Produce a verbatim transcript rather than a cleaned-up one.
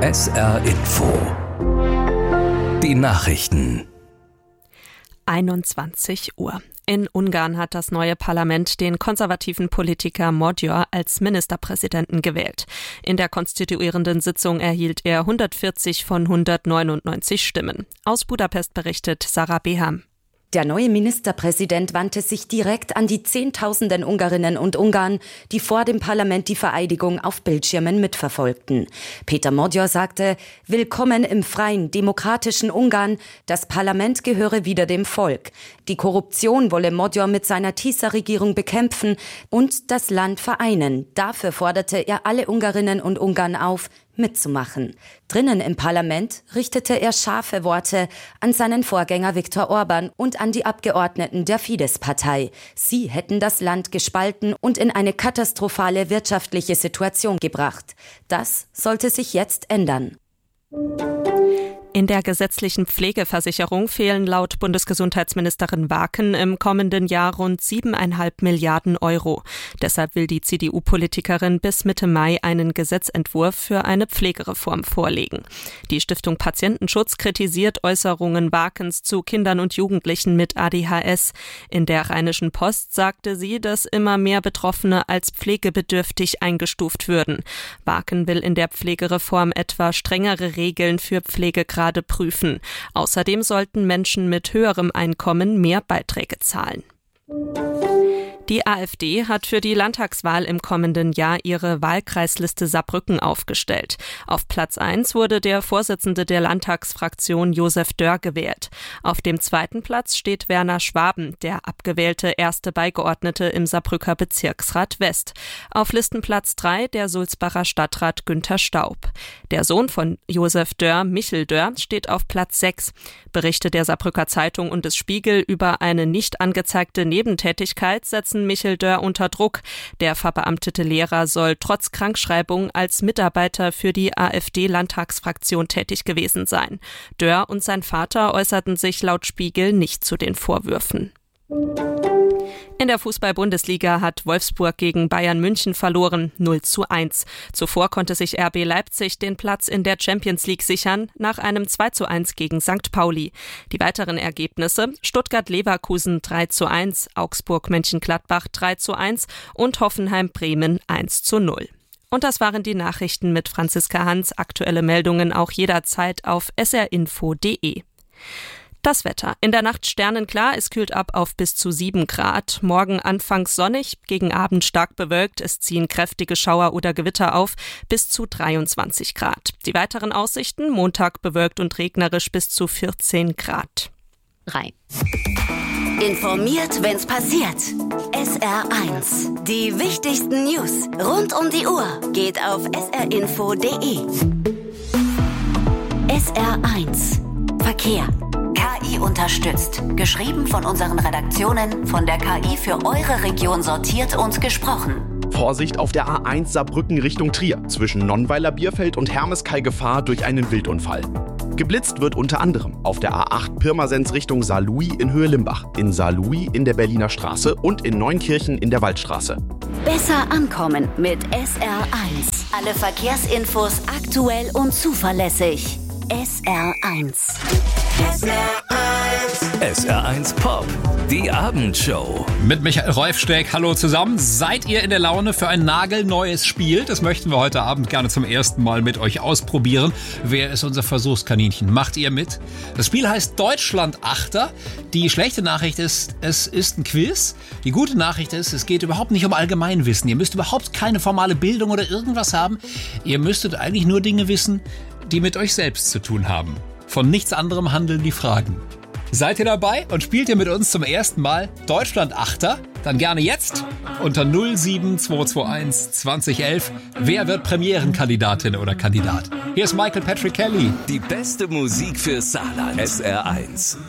S R Info. Die Nachrichten. einundzwanzig Uhr. In Ungarn hat das neue Parlament den konservativen Politiker Magyar als Ministerpräsidenten gewählt. In der konstituierenden Sitzung erhielt er hundertvierzig von hundertneunundneunzig Stimmen. Aus Budapest berichtet Sarah Beham. Der neue Ministerpräsident wandte sich direkt an die Zehntausenden Ungarinnen und Ungarn, die vor dem Parlament die Vereidigung auf Bildschirmen mitverfolgten. Péter Magyar sagte: Willkommen im freien, demokratischen Ungarn. Das Parlament gehöre wieder dem Volk. Die Korruption wolle Magyar mit seiner Tisza-Regierung bekämpfen und das Land vereinen. Dafür forderte er alle Ungarinnen und Ungarn auf, mitzumachen. Drinnen im Parlament richtete er scharfe Worte an seinen Vorgänger Viktor Orbán und an die Abgeordneten der Fidesz-Partei. Sie hätten das Land gespalten und in eine katastrophale wirtschaftliche Situation gebracht. Das sollte sich jetzt ändern. In der gesetzlichen Pflegeversicherung fehlen laut Bundesgesundheitsministerin Waaken im kommenden Jahr rund siebeneinhalb Milliarden Euro. Deshalb will die C D U-Politikerin bis Mitte Mai einen Gesetzentwurf für eine Pflegereform vorlegen. Die Stiftung Patientenschutz kritisiert Äußerungen Waakens zu Kindern und Jugendlichen mit A D H S. In der Rheinischen Post sagte sie, dass immer mehr Betroffene als pflegebedürftig eingestuft würden. Waaken will in der Pflegereform etwa strengere Regeln für Pflegegrade prüfen. Außerdem sollten Menschen mit höherem Einkommen mehr Beiträge zahlen. Die AfD hat für die Landtagswahl im kommenden Jahr ihre Wahlkreisliste Saarbrücken aufgestellt. Auf Platz eins wurde der Vorsitzende der Landtagsfraktion Josef Dörr gewählt. Auf dem zweiten Platz steht Werner Schwaben, der abgewählte erste Beigeordnete im Saarbrücker Bezirksrat West. Auf Listenplatz drei der Sulzbacher Stadtrat Günther Staub. Der Sohn von Josef Dörr, Michel Dörr, steht auf Platz sechs. Berichte der Saarbrücker Zeitung und des Spiegel über eine nicht angezeigte Nebentätigkeit setzen Michel Dörr unter Druck. Der verbeamtete Lehrer soll trotz Krankschreibung als Mitarbeiter für die AfD-Landtagsfraktion tätig gewesen sein. Dörr und sein Vater äußerten sich laut Spiegel nicht zu den Vorwürfen. In der Fußball-Bundesliga hat Wolfsburg gegen Bayern München verloren, null zu eins. Zuvor konnte sich R B Leipzig den Platz in der Champions League sichern, nach einem zwei zu eins gegen Sankt Pauli. Die weiteren Ergebnisse: Stuttgart-Leverkusen drei zu eins, Augsburg-Mönchengladbach drei zu eins und Hoffenheim-Bremen eins zu null. Und das waren die Nachrichten mit Franziska Hans. Aktuelle Meldungen auch jederzeit auf s r info punkt d e. Das Wetter. In der Nacht sternenklar, es kühlt ab auf bis zu sieben Grad. Morgen anfangs sonnig, gegen Abend stark bewölkt. Es ziehen kräftige Schauer oder Gewitter auf, bis zu dreiundzwanzig Grad. Die weiteren Aussichten: Montag bewölkt und regnerisch bis zu vierzehn Grad. Drei. Informiert, wenn's passiert. S R eins. Die wichtigsten News rund um die Uhr geht auf s r info punkt d e. S R eins. Verkehr. K I unterstützt. Geschrieben von unseren Redaktionen, von der K I für eure Region sortiert und gesprochen. Vorsicht auf der A eins Saarbrücken Richtung Trier. Zwischen Nonnweiler-Bierfeld und Hermeskeil Gefahr durch einen Wildunfall. Geblitzt wird unter anderem auf der A acht Pirmasens Richtung Saarlouis in Höhe Limbach, in Saarlouis in der Berliner Straße und in Neunkirchen in der Waldstraße. Besser ankommen mit S R eins. Alle Verkehrsinfos aktuell und zuverlässig. S R eins. S R eins. S R eins Pop. Die Abendshow. Mit Michael Reufsteck. Hallo zusammen. Seid ihr in der Laune für ein nagelneues Spiel? Das möchten wir heute Abend gerne zum ersten Mal mit euch ausprobieren. Wer ist unser Versuchskaninchen? Macht ihr mit? Das Spiel heißt Deutschland Achter. Die schlechte Nachricht ist, es ist ein Quiz. Die gute Nachricht ist, es geht überhaupt nicht um Allgemeinwissen. Ihr müsst überhaupt keine formale Bildung oder irgendwas haben. Ihr müsstet eigentlich nur Dinge wissen, die mit euch selbst zu tun haben. Von nichts anderem handeln die Fragen. Seid ihr dabei und spielt ihr mit uns zum ersten Mal Deutschland Achter? Dann gerne jetzt unter null sieben zwei zwei eins zwanzig elf. Wer wird Premierenkandidatin oder Kandidat? Hier ist Michael Patrick Kelly. Die beste Musik für Saarland. S R eins.